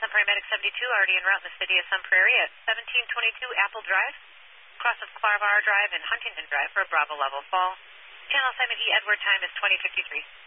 Paramedic 72, already en route in the city of Sun Prairie at 1722 Apple Drive, cross of Clavar Drive and Huntington Drive for a Bravo level fall. Channel assignment E Edward, time is 2053.